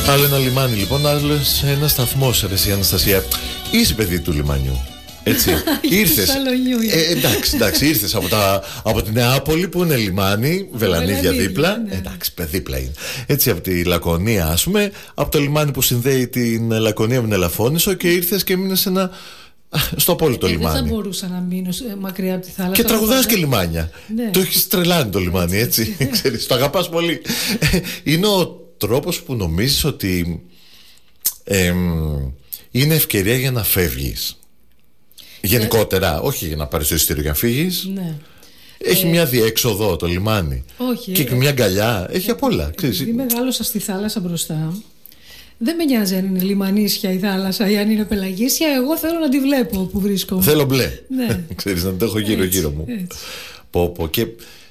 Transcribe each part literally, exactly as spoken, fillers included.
Άλλο ένα λιμάνι λοιπόν, άλλο ένα σταθμό. Ρε η Αναστασία, είσαι παιδί του λιμανιού. Έτσι, ήρθες. Ε, εντάξει, εντάξει, ήρθες από, τα, από τη Νεάπολη που είναι λιμάνι, Βελανίδια δίπλα. Ναι. Εντάξει, δίπλα είναι. Έτσι, από τη Λακωνία, ας πούμε, από το λιμάνι που συνδέει την Λακωνία με την Ελαφώνησο και ήρθες και μείνες ένα. Στο απόλυτο ε, λιμάνι. Δεν θα μπορούσα να μείνω μακριά από τη θάλασσα. Και τραγουδάς και λιμάνια. Ναι. Το έχεις τρελάνει το λιμάνι, έτσι. έτσι. Ξέρεις, το αγαπάς πολύ. Είναι ο τρόπος που νομίζεις ότι ε, είναι ευκαιρία για να φεύγεις. Γενικότερα, ε, όχι για να πάρεις το εισιτήριο για να φύγεις. Ναι. Έχει ε, μια διέξοδο το λιμάνι. Όχι, και ε, μια αγκαλιά. Έχει ε, απ' όλα. Επειδή μεγάλωσα στη θάλασσα μπροστά, δεν με νοιάζει αν είναι λιμανίσια η θάλασσα ή αν είναι πελαγίσια. Εγώ θέλω να τη βλέπω που βρίσκομαι. Θέλω μπλε. Ναι. Ξέρεις, να το έχω γύρω-γύρω μου. Πω, πω. Και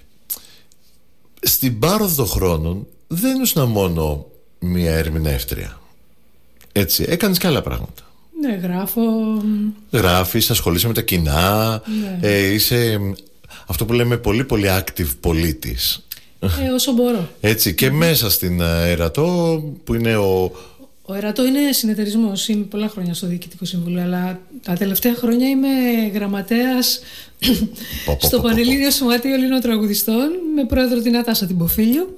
στην πάροδο των χρόνων δεν ήσουν μόνο μια ερμηνεύτρια. Έτσι, έκανες και άλλα πράγματα. Ναι, γράφω. Γράφεις, ασχολείσαι με τα κοινά. Ναι. Ε, είσαι αυτό που λέμε πολύ πολύ active πολίτης. Ε, όσο μπορώ. Έτσι, και mm-hmm. μέσα στην Ερατό που είναι ο... Ο Ερατό είναι συνεταιρισμός. Είμαι πολλά χρόνια στο Διοικητικό Συμβούλιο, αλλά τα τελευταία χρόνια είμαι γραμματέας στο Πανελλήνιο Σωματείο Ελλήνων Τραγουδιστών με πρόεδρο την Ατάσα την Ποφίλιο.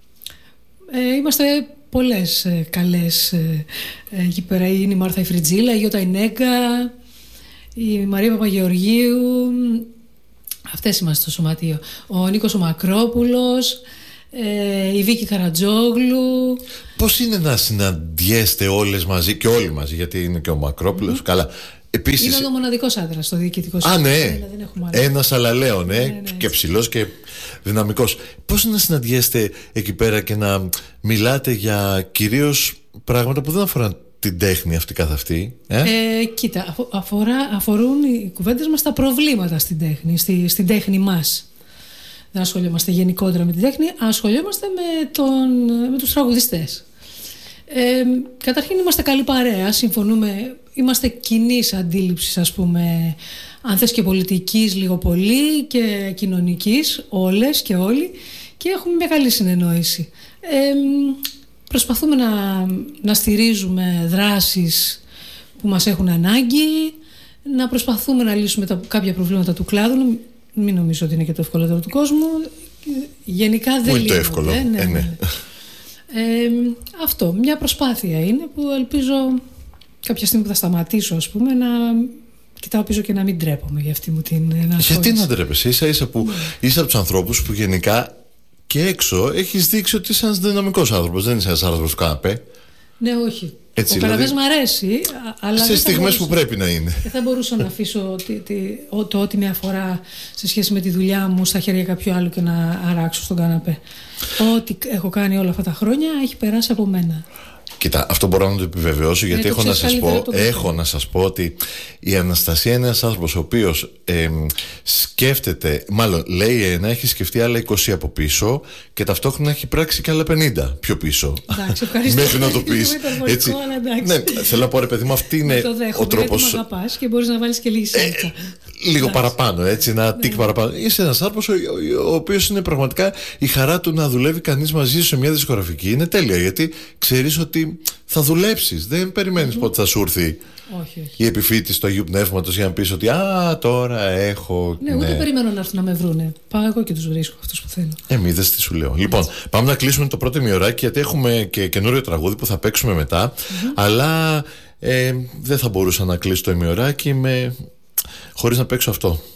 Ε, είμαστε πολλές ε, καλές ε, ε, εκεί πέρα. Είναι η Μάρθα η Φριτζίλα, η Γιώτα η Νέγκα, η Μαρία Παπαγεωργίου. Αυτές είμαστε στο σωματείο. Ο Νίκος ο Μακρόπουλος, ε, η Βίκη Καρατζόγλου. Πώς είναι να συναντιέστε όλες μαζί και όλοι μαζί, γιατί είναι και ο Μακρόπουλος. Mm-hmm. Καλά. Επίσης... Είναι ο μοναδικός άντρας στο Διοικητικό Συμβούλιο. Α, ναι. Ένας αλαλέον, ναι, ναι, ναι, και ψηλός και δυναμικός. Πώς είναι να συναντιέστε εκεί πέρα και να μιλάτε για κυρίως πράγματα που δεν αφορούν την τέχνη αυτή καθ' αυτή. Ε? Ε, κοίτα, αφορά, αφορούν οι κουβέντες μας τα προβλήματα στην τέχνη, στη, στην τέχνη μας. Δεν ασχολιόμαστε γενικότερα με την τέχνη, ασχολιόμαστε με, τον, με τους τραγουδιστές. Ε, καταρχήν είμαστε καλή παρέα, συμφωνούμε, είμαστε κοινής αντίληψης, ας πούμε, αν θες και πολιτικής λίγο πολύ και κοινωνικής, όλες και όλοι, και έχουμε μια καλή συνεννόηση. Ε, Προσπαθούμε να, να στηρίζουμε δράσεις που μας έχουν ανάγκη, να προσπαθούμε να λύσουμε τα, κάποια προβλήματα του κλάδου. Μην νομίζω ότι είναι και το ευκολότερο του κόσμου. Γενικά δεν είναι το εύκολο. Ναι, ναι. Ε, ναι. Ε, αυτό, μια προσπάθεια είναι που ελπίζω κάποια στιγμή που θα σταματήσω, ας πούμε, να κοιτάω πίσω και να μην τρέπομαι για αυτή μου την ενασχόληση. Γιατί να τρέπεσαι, ίσα ίσα που ναι. είσαι από τους ανθρώπους που γενικά και έξω έχεις δείξει ότι είσαι ένας δυναμικός άνθρωπος. Δεν είσαι ένας άνθρωπος του καναπέ. Ναι, όχι. Έτσι, ο καναπές δηλαδή, μ' αρέσει, αλλά σε στιγμές που πρέπει να είναι. Δεν θα μπορούσα να αφήσω τη, τη, το ό,τι με αφορά σε σχέση με τη δουλειά μου στα χέρια κάποιου άλλου και να αράξω στον καναπέ. Ό,τι έχω κάνει όλα αυτά τα χρόνια έχει περάσει από μένα. Κοίτα, αυτό μπορώ να το επιβεβαιώσω, γιατί έχω να, σας πω, έχω να σας πω ότι η Αναστασία είναι ένας άνθρωπος ο οποίος ε, σκέφτεται, μάλλον λέει ένα, έχει σκεφτεί άλλα είκοσι από πίσω και ταυτόχρονα έχει πράξει και άλλα πενήντα πιο πίσω. Εντάξει, ευχαριστώ. Μέχρι να το πεις. Έτσι. Ναι, θέλω να πω, ρε παιδί μου, αυτή είναι το δέχομαι, ο τρόπος. Γιατί μ' αγαπάς και μπορείς να βάλεις και λίγη σάλτσα. Ε, λίγο εντάξει. παραπάνω, έτσι, ένα ναι. τικ παραπάνω. Είσαι ένας άνθρωπος ο, ο, ο οποίος είναι πραγματικά η χαρά του να δουλεύει κανείς μαζί σου σε μια δισκογραφική. Είναι τέλεια, γιατί ξέρεις ότι θα δουλέψεις. Δεν περιμένεις mm-hmm. πότε θα σου έρθει όχι, όχι. η επιφύτηση του Αγίου Πνεύματος για να πεις ότι α, τώρα έχω. Ναι, ναι. Ούτε περιμένω να έρθουν να με βρούνε. Πάω εγώ και τους βρίσκω αυτούς που θέλω. Ε, μη δες τι σου λέω. Λοιπόν, πάμε να κλείσουμε το πρώτο ημιωράκι, γιατί έχουμε και καινούριο τραγούδι που θα παίξουμε μετά. Mm-hmm. Αλλά ε, δεν θα μπορούσα να κλείσω το ημιωράκι με... χωρίς να παίξω αυτό.